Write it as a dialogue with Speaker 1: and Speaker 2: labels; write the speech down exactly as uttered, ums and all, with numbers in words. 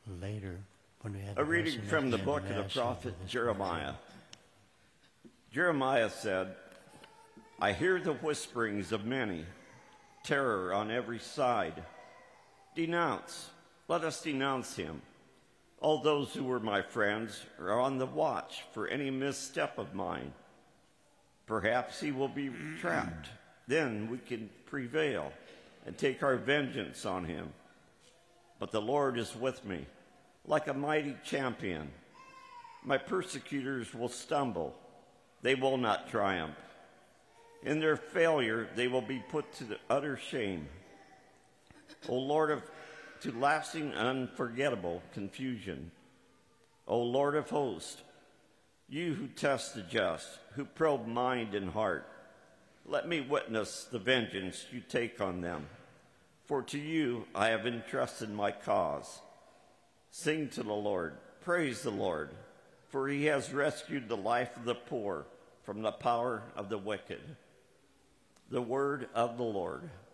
Speaker 1: later when we had
Speaker 2: A
Speaker 1: the
Speaker 2: reading
Speaker 1: blessing
Speaker 2: from
Speaker 1: at
Speaker 2: the
Speaker 1: end
Speaker 2: book of the
Speaker 1: Mass
Speaker 2: prophet
Speaker 1: of this
Speaker 2: Jeremiah. Jeremiah said, I hear the whisperings of many, terror on every side. Denounce, let us denounce him. All those who were my friends are on the watch for any misstep of mine. Perhaps he will be trapped. Then we can prevail and take our vengeance on him. But the Lord is with me, like a mighty champion. My persecutors will stumble. They will not triumph. In their failure, they will be put to the utter shame. O Lord, of to lasting unforgettable confusion. O Lord of hosts, you who test the just, who probe mind and heart, let me witness the vengeance you take on them. For to you I have entrusted my cause. Sing to the Lord, praise the Lord, for he has rescued the life of the poor from the power of the wicked. The word of the Lord.